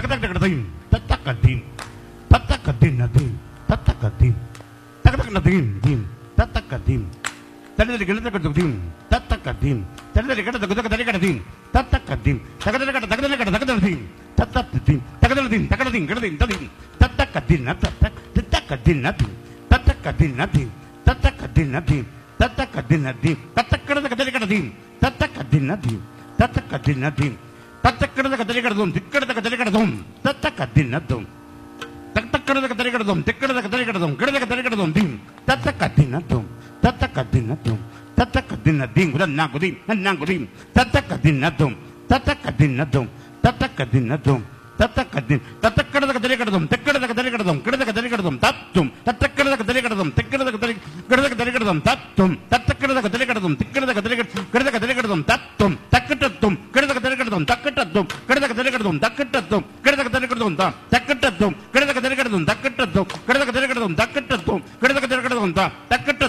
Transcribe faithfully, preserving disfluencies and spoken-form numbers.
தகதகதகதீம் தத்தகதீம் தத்தகதீனதீம் தத்தகதீம் தகதகதீம் theme தத்தகதீம் தடதடி கிளதகதீம் தத்தகதீம் தடதடி கிளதகதகதகதீம் தத்தகதீம் தகதகத தகதகத தகதகதீம் தத்தகதீம் தகதகதீம் தகதகதீம் கிளதீம் ததீம் தத்தகதீம் தத்தக தத்தகதீனதீம் தத்தகதீனதீம் தத்தகதீனதீம் தத்தகதீனதீம் தத்தகதகதகதீம் தத்தகதீனதீம் தத்தகதீனதீம் தத்தகதகதகதீம் திக்கடதகதகதீம் தத்தகதீனதீம் தத்தகதகதகதீம் திக்கடதகதகதீம் கிடதகதகதீம் theme தத்தகதீனதீம் தத்தகதீனதீம் தத்தகதீனதீம் குதன்னாகுதீம் நன்னாகுதீம் தத்தகதீனதீம் தத்தகதீனதீம் தத்தகதீனதீம் தத்தகதீம் தத்தகதகதகதீம் திக்கடதகதகதீம் கிடதகதகதீம் தத்தும் தத்தகதகதகதீம் திக்கடதகதகதீம் தத்தும் தத்தகதகதகதீம் திக்கடதகதகதீம் தத்தும் தக்கட்டத்தும் கிடதகதகதீம் தக்கட்டத்தும் கிடதகதகதீம் தக்கட்டத்தும் கிடதகதகதீம் தக்கட்டத்தும் கிடதகதகதீம் தக்கட்டத்தும் கிடதகதகதீம் தக்கட்டத்தும் கிடதகதகதீம் தக்கட்ட